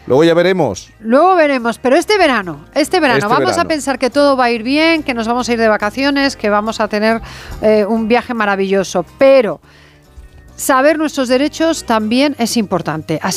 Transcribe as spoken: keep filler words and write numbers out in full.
Luego ya veremos. Luego veremos, pero este verano, este verano, Este vamos verano. a pensar que todo va a ir bien, que nos vamos a ir de vacaciones, que vamos a tener eh, un viaje maravilloso, pero saber nuestros derechos también es importante. Así